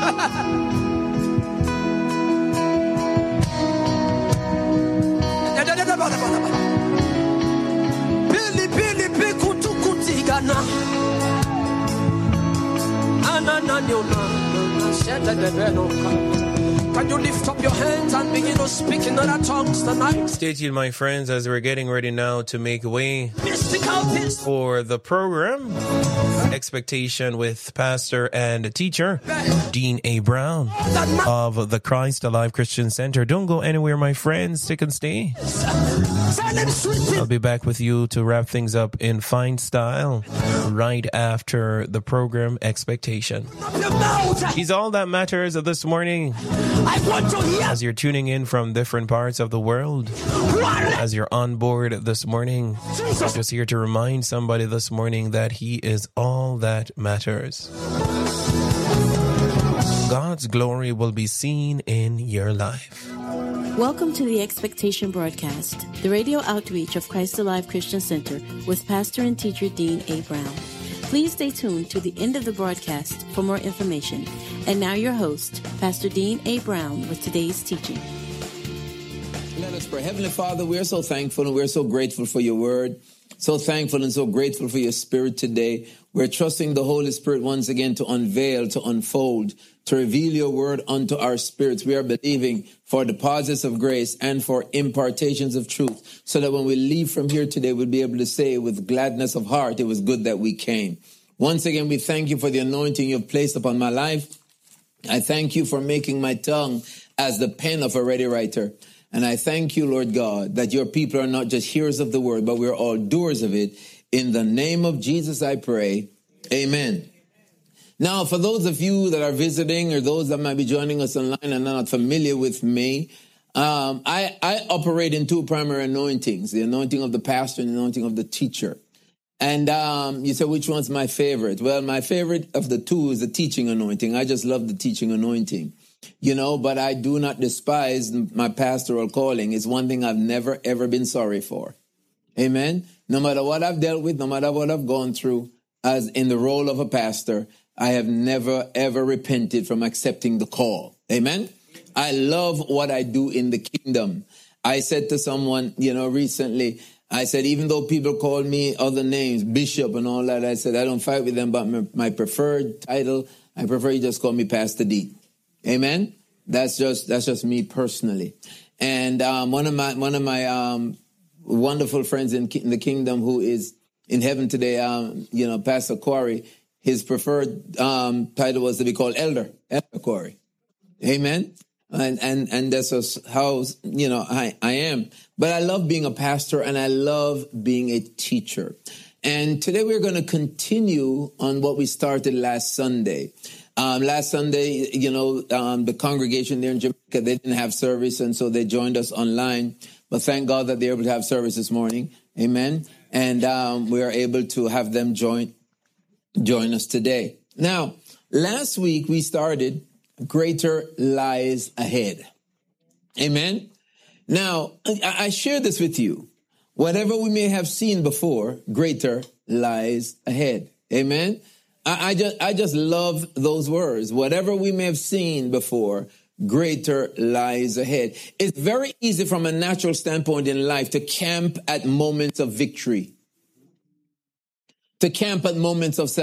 Can you lift up your hands and begin to speak in other tongues tonight? Stay tuned, my friends, as we're getting ready now to make way for the program Expectation with pastor and teacher Dean A. Brown of the Christ Alive Christian Center. Don't go anywhere, my friends. Stick and stay. I'll be back with you to wrap things up in fine style right after the program Expectation. He's all that matters this morning. As you're tuning in from different parts of the world, as you're on board this morning, I'm just here to remind somebody this morning that he is all that matters. God's glory will be seen in your life. Welcome to the Expectation broadcast, the radio outreach of Christ Alive Christian Center with pastor and teacher Dean A. Brown. Please stay tuned to the end of the broadcast for more information. And now your host, Pastor Dean A. Brown, with today's teaching. Let us pray. Heavenly Father, we are so thankful and we're so grateful for your word. So thankful and so grateful for your spirit today. We're trusting the Holy Spirit once again to unveil, to unfold, to reveal your word unto our spirits. We are believing for deposits of grace and for impartations of truth, so that when we leave from here today, we'll be able to say with gladness of heart, it was good that we came. Once again, we thank you for the anointing you've placed upon my life. I thank you for making my tongue as the pen of a ready writer. And I thank you, Lord God, that your people are not just hearers of the word, but we're all doers of it. In the name of Jesus, I pray. Amen. Now, for those of you that are visiting or those that might be joining us online and are not familiar with me, I operate in two primary anointings, the anointing of the pastor and the anointing of the teacher. And you say, which one's my favorite? Well, my favorite of the two is the teaching anointing. I just love the teaching anointing. You know, but I do not despise my pastoral calling. It's one thing I've never, ever been sorry for. Amen. No matter what I've dealt with, no matter what I've gone through as in the role of a pastor, I have never, ever repented from accepting the call. Amen. I love what I do in the kingdom. I said to someone, recently, I said, even though people call me other names, bishop and all that, I said, I don't fight with them, but my preferred title, I prefer you just call me Pastor D. Amen. That's just me personally. And one of my wonderful friends in the kingdom who is in heaven today, Pastor Corey, his preferred title was to be called Elder Corey. Amen. And that's just how I am. But I love being a pastor and I love being a teacher. And today we're going to continue on what we started last Sunday. Last Sunday, the congregation there in Jamaica, they didn't have service, and so they joined us online. But thank God that they're able to have service this morning. Amen. And we are able to have them join us today. Now, last week we started Greater Lies Ahead. Amen. Now, I share this with you. Whatever we may have seen before, greater lies ahead. Amen. I just love those words. Whatever we may have seen before, greater lies ahead. It's very easy from a natural standpoint in life to camp at moments of victory, to camp at moments of